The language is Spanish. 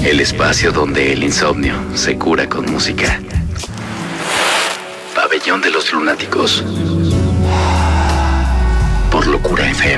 El espacio donde el insomnio se cura con música. Pabellón de los Lunáticos. Por Locura FM.